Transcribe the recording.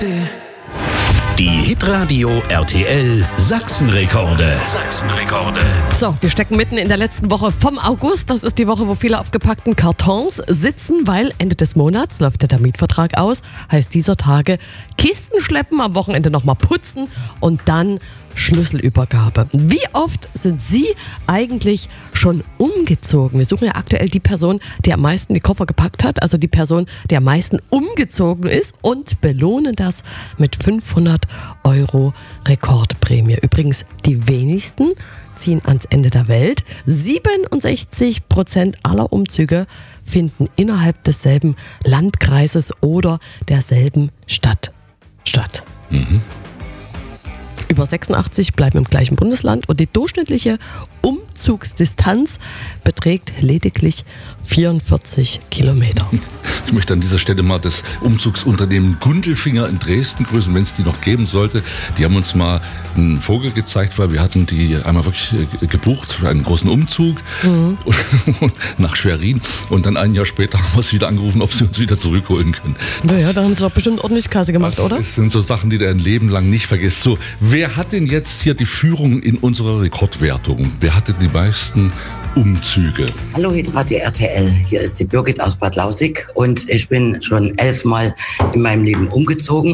Die Hitradio RTL Sachsenrekorde. So, wir stecken mitten in der letzten Woche vom August. Das ist die Woche, wo viele auf gepackten Kartons sitzen, weil Ende des Monats läuft der Mietvertrag aus. Heißt dieser Tage Kisten schleppen, am Wochenende nochmal putzen und dann Schlüsselübergabe. Wie oft sind Sie eigentlich schon umgezogen? Wir suchen ja aktuell die Person, die am meisten die Koffer gepackt hat, also die Person, die am meisten umgezogen ist, und belohnen das mit 500 € Rekordprämie. Übrigens, die wenigsten ziehen ans Ende der Welt. 67% aller Umzüge finden innerhalb desselben Landkreises oder derselben Stadt statt. Über 86 bleiben im gleichen Bundesland und die durchschnittliche Umzugsdistanz beträgt lediglich 44 Kilometer. Ich möchte an dieser Stelle mal das Umzugsunternehmen Gundelfinger in Dresden grüßen, wenn es die noch geben sollte. Die haben uns mal einen Vogel gezeigt, weil wir hatten die einmal wirklich gebucht für einen großen Umzug nach Schwerin. Und dann ein Jahr später haben wir sie wieder angerufen, ob sie uns wieder zurückholen können. Naja, da haben sie doch bestimmt ordentlich Kasse gemacht, oder? Das sind so Sachen, die du ein Leben lang nicht vergisst. So, wer hat denn jetzt hier die Führung in unserer Rekordwertung? Wer hatte die meisten Umzüge? Hallo Hitradio RTL, hier ist die Birgit aus Bad Lausick und ich bin schon 11 Mal in meinem Leben umgezogen.